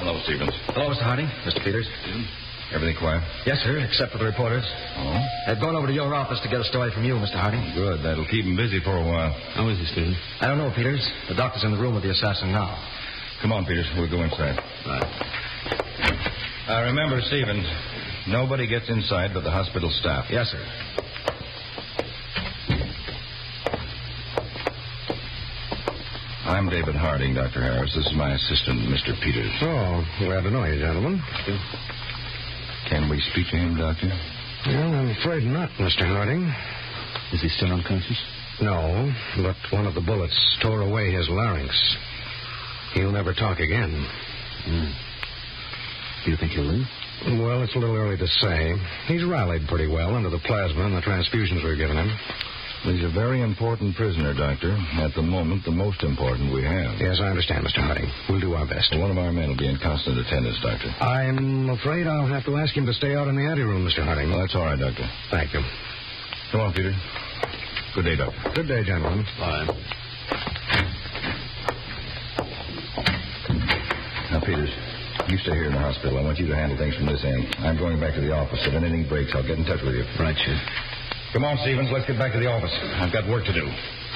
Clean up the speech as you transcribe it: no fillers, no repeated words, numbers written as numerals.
Hello, Stevens. Hello, Mr. Harding. Mr. Peters. Everything quiet? Yes, sir, except for the reporters. Oh? They've gone over to your office to get a story from you, Mr. Harding. Good. That'll keep him busy for a while. How is he, Stevens? I don't know, Peters. The doctor's in the room with the assassin now. Come on, Peters. We'll go inside. Right. Remember, Stevens, nobody gets inside but the hospital staff. Yes, sir. I'm David Harding, Dr. Harris. This is my assistant, Mr. Peters. Oh, glad to know you, gentlemen. Can we speak to him, Doctor? Well, I'm afraid not, Mr. Harding. Is he still unconscious? No, but one of the bullets tore away his larynx. He'll never talk again. Do you think he'll live? Well, it's a little early to say. He's rallied pretty well under the plasma and the transfusions we've given him. He's a very important prisoner, Doctor. At the moment, the most important we have. Yes, I understand, Mr. Harding. We'll do our best. One of our men will be in constant attendance, Doctor. I'm afraid I'll have to ask him to stay out in the anteroom, Mr. Harding. Well, that's all right, Doctor. Thank you. Come on, Peter. Good day, Doctor. Good day, gentlemen. Fine. Now, Peters, you stay here in the hospital. I want you to handle things from this end. I'm going back to the office. If anything breaks, I'll get in touch with you. Right, sir. Come on, Stevens. Let's get back to the office. I've got work to do.